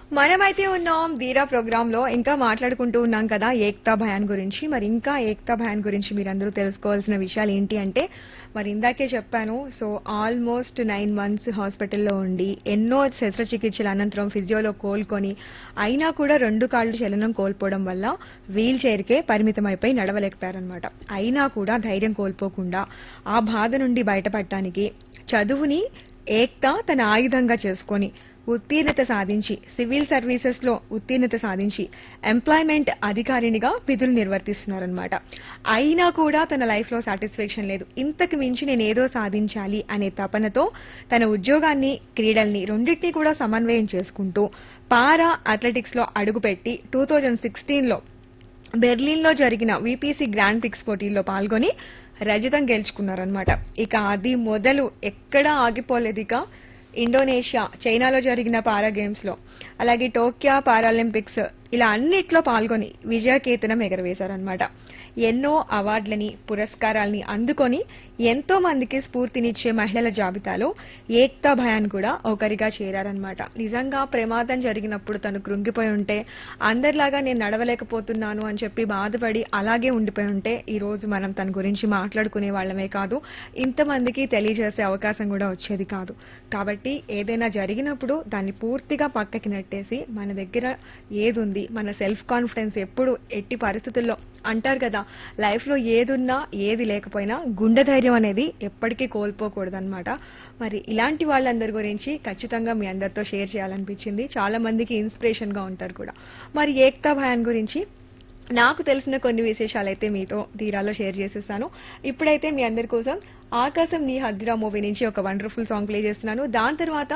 మనమైతే ఉన్నాం ధీరా ప్రోగ్రామ్ లో ఇంకా మాట్లాడుకుంటూ ఉన్నాం కదా ఏక్తా భయాన్ గురించి. మరి ఇంకా ఏక్తా భయాన్ గురించి మీరందరూ తెలుసుకోవాల్సిన విషయాలు ఏంటి అంటే, మరి ఇందాకే చెప్పాను. సో ఆల్మోస్ట్ 9 months హాస్పిటల్లో ఉండి ఎన్నో శస్త్రచికిత్సల అనంతరం ఫిజియోలో కోలుకొని అయినా కూడా 2 కాళ్ళు చలనం కోల్పోవడం వల్ల వీల్ చైర్ కే పరిమితం అయిపోయి నడవలేకపోయారనమాట. అయినా కూడా ధైర్యం కోల్పోకుండా ఆ బాధ నుండి బయటపడటానికి చదువుని ఏక్తా తన ఆయుధంగా చేసుకొని ఉత్తీర్ణత సాధించి సివిల్ సర్వీసెస్ లో ఉత్తీర్ణత సాధించి ఎంప్లాయ్మెంట్ అధికారినిగా విధులు నిర్వర్తిస్తున్నారనమాట. అయినా కూడా తన లైఫ్ లో సాటిస్ఫాక్షన్ లేదు. ఇంతకు మించి నేను ఏదో సాధించాలి అనే తపనతో తన ఉద్యోగాన్ని క్రీడల్ని రెండింటినీ కూడా సమన్వయం చేసుకుంటూ పారా అథ్లెటిక్స్ లో అడుగుపెట్టి 2016లో బెర్లిన్ లో జరిగిన విపిసి గ్రాండ్ ప్రిక్స్ పోటీల్లో పాల్గొని రజతం గెలుచుకున్నారనమాట. ఇక అది మొదలు ఎక్కడా ఆగిపోలేదు. ఇక ఇండోనేషియా, చైనాలో జరిగిన పారా గేమ్స్ లో, అలాగే టోక్యో పారాలింపిక్స్ ఇలా అన్నిట్లో పాల్గొని విజయకేతనం ఎగరవేశారనమాట. ఎన్నో అవార్డులని పురస్కారాల్ని అందుకొని ఎంతో మందికి స్ఫూర్తినిచ్చే మహిళల జాబితాలో ఏక్తా భయాన్ కూడా ఒకరిగా చేరారనమాట. నిజంగా ప్రమాదం జరిగినప్పుడు తను కృంగిపోయి ఉంటే, అందరిలాగా నేను నడవలేకపోతున్నాను అని చెప్పి బాధపడి అలాగే ఉండిపోయి ఉంటే ఈ రోజు మనం తన గురించి మాట్లాడుకునే వాళ్ళమే కాదు, ఇంతమందికి తెలియజేసే అవకాశం కూడా వచ్చేది కాదు. కాబట్టి ఏదైనా జరిగినప్పుడు దాన్ని పూర్తిగా పక్కకి నెట్టేసి మన దగ్గర ఏదుంది, మన సెల్ఫ్ కాన్ఫిడెన్స్ ఎప్పుడు ఎట్టి పరిస్థితుల్లో అంటారు కదా, లైఫ్ లో ఏదున్నా ఏది లేకపోయినా గుండె ధైర్యం అనేది ఎప్పటికీ కోల్పోకూడదన్నమాట. మరి ఇలాంటి వాళ్ళందరి గురించి ఖచ్చితంగా మీ అందరితో షేర్ చేయాలనిపించింది. చాలా మందికి ఇన్స్పిరేషన్ గా ఉంటారు కూడా. మరి ఏక్తా భయాన్ గురించి నాకు తెలిసిన కొన్ని విశేషాలైతే మీతో ధీరాలో షేర్ చేసేసాను. ఇప్పుడైతే మీ అందరి కోసం ఆకాశం నీ హద్దురా మూవీ నుంచి ఒక వండర్ఫుల్ సాంగ్ ప్లే చేస్తున్నాను. దాని తర్వాత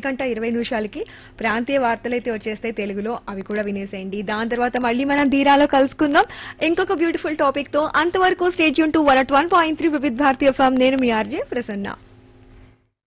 1:20 ప్రాంతీయ వార్తలైతే వచ్చేస్తాయి తెలుగులో, అవి కూడా వినేసేయండి. దాని తర్వాత మళ్ళీ మనం ధీరాలో కలుసుకుందాం ఇంకొక బ్యూటిఫుల్ టాపిక్ తో. అంతవరకు స్టే ట్యూన్ టు 101.3 వివిధ భారతీయ ఎఫ్ఎం. నేను మీ ఆర్జే ప్రసన్న.